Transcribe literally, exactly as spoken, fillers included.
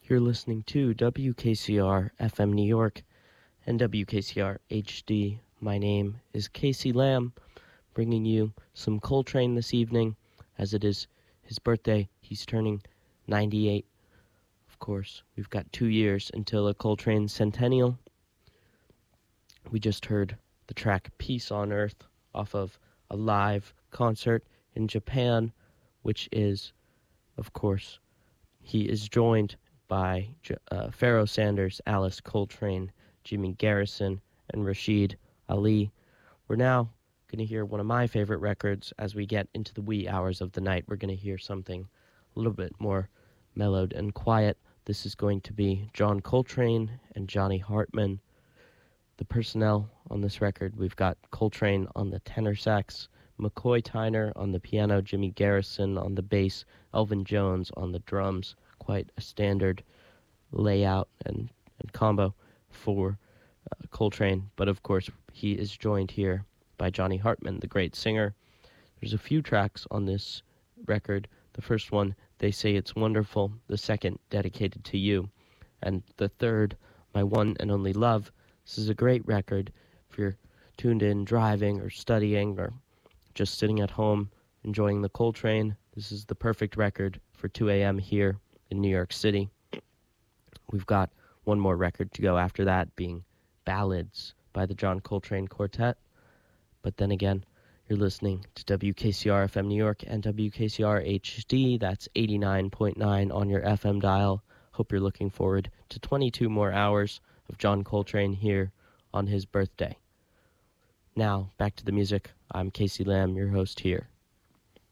You're listening to W K C R F M New York and W K C R H D. My name is Casey Lamb, bringing you some Coltrane this evening, as it is his birthday. He's turning ninety-eight. Of course, we've got two years until a Coltrane centennial. We just heard the track Peace on Earth off of a live concert in Japan, which is, of course, he is joined by uh, Pharoah Sanders, Alice Coltrane, Jimmy Garrison, and Rashid Ali. We're now going to hear one of my favorite records as we get into the wee hours of the night. We're going to hear something a little bit more mellowed and quiet. This is going to be John Coltrane and Johnny Hartman. The personnel on this record, we've got Coltrane on the tenor sax, McCoy Tyner on the piano, Jimmy Garrison on the bass, Elvin Jones on the drums. Quite a standard layout and, and combo for uh, Coltrane. But of course, he is joined here by Johnny Hartman, the great singer. There's a few tracks on this record. The first one, They Say It's Wonderful. The second, Dedicated to You. And the third, My One and Only Love. This is a great record if you're tuned in driving or studying or just sitting at home enjoying the Coltrane. This is the perfect record for two a.m. here in New York City. We've got one more record to go after that, being Ballads by the John Coltrane Quartet. But then again, you're listening to W K C R F M New York and W K C R H D. That's eighty-nine point nine on your F M dial. Hope you're looking forward to twenty-two more hours of John Coltrane here on his birthday. Now, back to the music. I'm Casey Lamb, your host here